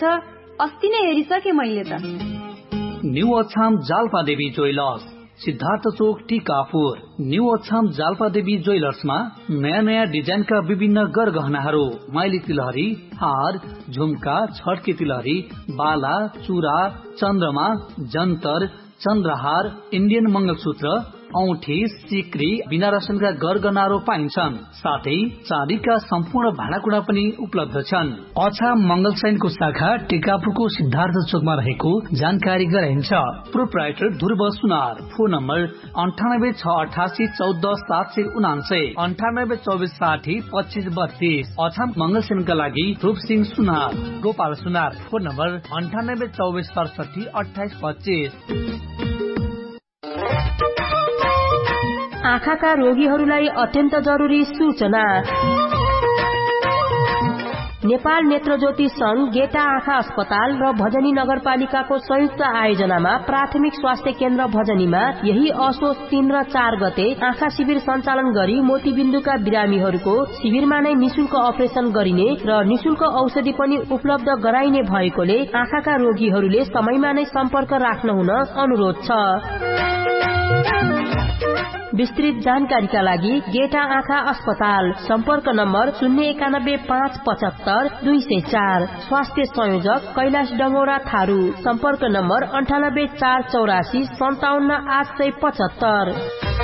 अस्ति नै हेरिसके मैले त। न्यू अछाम जाल्पादेवी ज्वेलर्स, सिद्धार्थ चोक टिकापुर। न्यू अछाम जाल्पादेवी ज्वेलर्समा नयाँ नयाँ डिजाइनका विभिन्न गरगहनाहरू, माइली तिलहरी, हार, झुम्का, छड्के तिलहरी, बाला, चूरा, चन्द्रमा, जन्तर, चन्द्रहार, इन्डियन मंगलसूत्र, औठी, सिक्री, बिनारसनका गरगहनाहरू पाइन्छन्। साथै चाँदीका सम्पूर्ण भाँडाकुँडा पनि उपलब्ध छन्। अछाम मंगल सैनको शाखा टिकापुरको सिद्धार्थ चोकमा रहेको जानकारी गराइन्छ। प्रोप्राइटर ध्रुव सुनार। Phone number 9868 14 779, 982460 2532। अछाम मंगल सैनका लागि रूप सिंह सुनार। गोपाल सुनार। Phone number 982467 2825। आँखाका रोगीहरूलाई अत्यन्त जरुरी सूचना। नेपाल नेत्रज्योति संघ, गेटा आँखा अस्पताल र भजनी नगरपालिकाको संयुक्त आयोजनामा प्राथमिक स्वास्थ्य केन्द्र भजनीमा यही असोज 3 र 4 गते आँखा शिविर सञ्चालन गरी मोतीबिन्दुका बिरामीहरूको शिविरमा नै निशुल्क अपरेसन गरिने र निशुल्क औषधि पनि उपलब्ध गराइने भएकोले आँखाका रोगीहरूले समयमा नै सम्पर्क राख्न हुन अनुरोध छ। विस्तृत जानकारीका लागि गेटा आँखा अस्पताल, सम्पर्क नम्बर 091 575 204। स्वास्थ्य संयोजक कैलाश डंगोरा थारू। सम्पर्क नम्बर 98 484 57 875।